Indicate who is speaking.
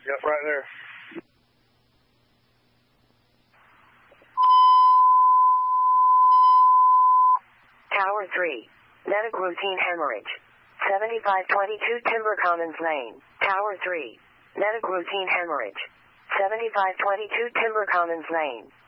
Speaker 1: Yep, right there.
Speaker 2: Tower 3. Medic routine hemorrhage. 7522 Timber Commons Lane. Tower 3. Medic routine hemorrhage. 7522 Timber Commons Lane.